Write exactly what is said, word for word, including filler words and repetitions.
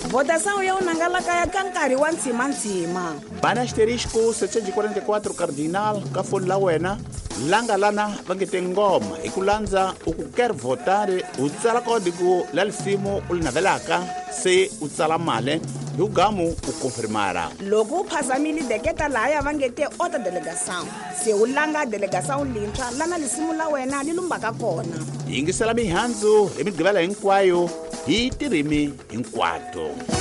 votação ya unangalaka ya kankari wa ntsima-ntsima bana asterisco setecentos e quarenta e quatro cardinal ka foni la wena langa lana va nge te ngoma hi ku landza u ku quer votar u tsala código la lisimu u li navelaka se u tsala male hi u gamu u confirmara loko u phazamile deketa lahaya va nge te ota delegação se u langa delegação lintshwa lana lisimu la wena li lumbaka kona yingisela mihandzu hi migqivela hinkwayo hi tirimi hinkwato.